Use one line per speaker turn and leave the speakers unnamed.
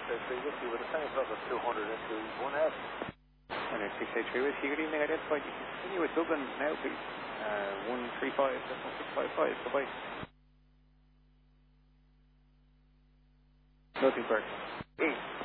said previously, with a same plug of 200 into 1F.
And then 683 with you. Good evening, identified. You can continue with Dublin now, please. 135, 1655. Goodbye. Nothing, Bert.